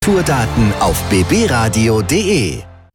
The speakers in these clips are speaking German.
Tourdaten auf bbradio.de.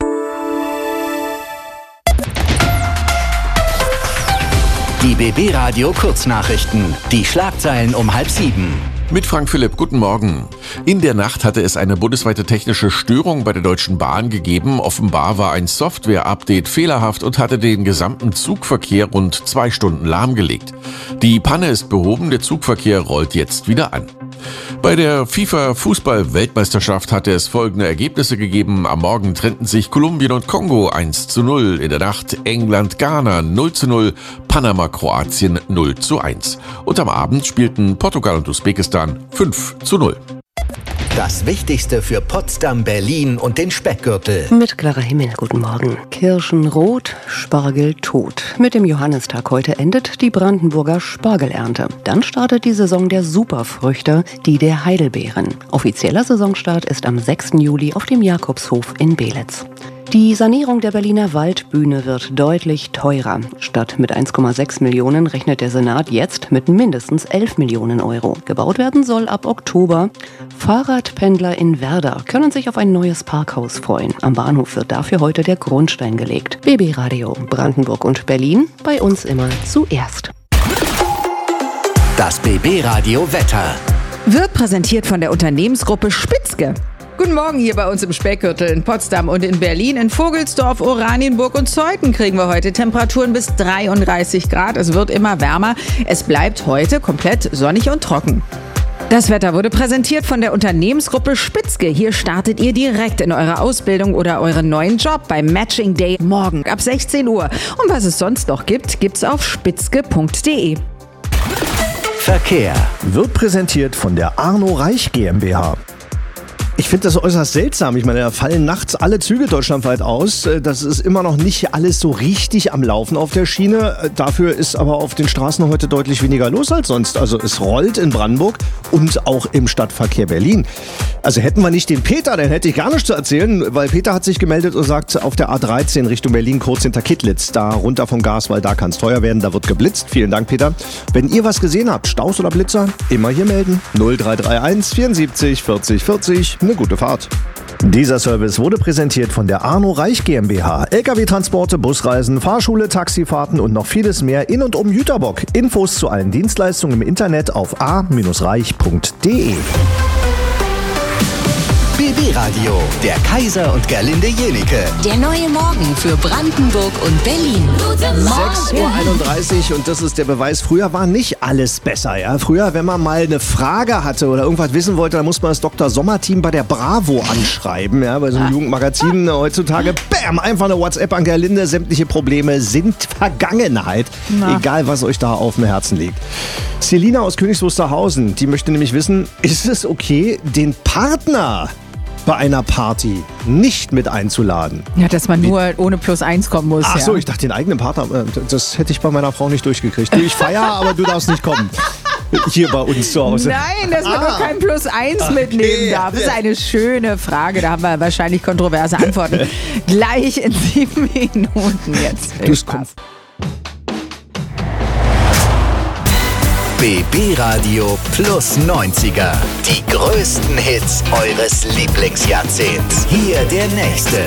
Die BB Radio Kurznachrichten. Die Schlagzeilen um 6:30. Mit Frank Philipp, guten Morgen. In der Nacht hatte es eine bundesweite technische Störung bei der Deutschen Bahn gegeben. Offenbar war ein Software-Update fehlerhaft und hatte den gesamten Zugverkehr rund 2 Stunden lahmgelegt. Die Panne ist behoben, der Zugverkehr rollt jetzt wieder an. Bei der FIFA-Fußball-Weltmeisterschaft hatte es folgende Ergebnisse gegeben. Am Morgen trennten sich Kolumbien und Kongo 1:0. In der Nacht England-Ghana 0:0, Panama-Kroatien 0:1. Und am Abend spielten Portugal und Usbekistan 5:0. Das Wichtigste für Potsdam, Berlin und den Speckgürtel. Mit klarer Himmel, guten Morgen. Kirschen rot, Spargel tot. Mit dem Johannistag heute endet die Brandenburger Spargelernte. Dann startet die Saison der Superfrüchte, die der Heidelbeeren. Offizieller Saisonstart ist am 6. Juli auf dem Jakobshof in Belitz. Die Sanierung der Berliner Waldbühne wird deutlich teurer. Statt mit 1,6 Millionen rechnet der Senat jetzt mit mindestens 11 Millionen Euro. Gebaut werden soll ab Oktober. Fahrradpendler in Werder können sich auf ein neues Parkhaus freuen. Am Bahnhof wird dafür heute der Grundstein gelegt. BB Radio, Brandenburg und Berlin, bei uns immer zuerst. Das BB Radio Wetter. Wird präsentiert von der Unternehmensgruppe Spitzke. Guten Morgen hier bei uns im Speckgürtel in Potsdam und in Berlin. In Vogelsdorf, Oranienburg und Zeuthen kriegen wir heute Temperaturen bis 33 Grad. Es wird immer wärmer. Es bleibt heute komplett sonnig und trocken. Das Wetter wurde präsentiert von der Unternehmensgruppe Spitzke. Hier startet ihr direkt in eurer Ausbildung oder euren neuen Job beim Matching Day morgen ab 16 Uhr. Und was es sonst noch gibt, gibt's auf spitzke.de. Verkehr Wird präsentiert von der Arno Reich GmbH. Ich finde das äußerst seltsam. Ich meine, da fallen nachts alle Züge deutschlandweit aus. Das ist immer noch nicht alles so richtig am Laufen auf der Schiene. Dafür ist aber auf den Straßen heute deutlich weniger los als sonst. Also es rollt in Brandenburg und auch im Stadtverkehr Berlin. Also hätten wir nicht den Peter, dann hätte ich gar nichts zu erzählen, weil Peter hat sich gemeldet und sagt, auf der A13 Richtung Berlin, kurz hinter Kittlitz, da runter vom Gas, weil da kann es teuer werden, da wird geblitzt. Vielen Dank, Peter. Wenn ihr was gesehen habt, Staus oder Blitzer, immer hier melden. 0331 74 40 40. Eine gute Fahrt. Dieser Service wurde präsentiert von der Arno Reich GmbH. Lkw-Transporte, Busreisen, Fahrschule, Taxifahrten und noch vieles mehr in und um Jüterbock. Infos zu allen Dienstleistungen im Internet auf a-reich.de. BB Radio, der Kaiser und Gerlinde Jenike. Der neue Morgen für Brandenburg und Berlin. Guten Morgen. 6:31 Uhr und das ist der Beweis, früher war nicht alles besser. Ja? Früher, wenn man mal eine Frage hatte oder irgendwas wissen wollte, dann musste man das Dr. Sommer-Team bei der Bravo anschreiben. Ja? Bei so einem Jugendmagazin heutzutage, bam, einfach eine WhatsApp an Gerlinde. Sämtliche Probleme sind Vergangenheit. Egal, was euch da auf dem Herzen liegt. Selina aus Königs Wusterhausen, die möchte nämlich wissen, ist es okay, den Partner bei einer Party nicht mit einzuladen? Ja, dass man nur ohne +1 kommen muss. Ach so, ich dachte den eigenen Partner, das hätte ich bei meiner Frau nicht durchgekriegt. Du, ich feiere, aber du darfst nicht kommen. Hier bei uns zu Hause. Nein, dass man nur kein +1 mitnehmen darf. Das ist eine schöne Frage. Da haben wir wahrscheinlich kontroverse Antworten. Gleich in 7 Minuten jetzt. Du kommst. BB Radio plus 90er. Die größten Hits eures Lieblingsjahrzehnts. Hier der nächste.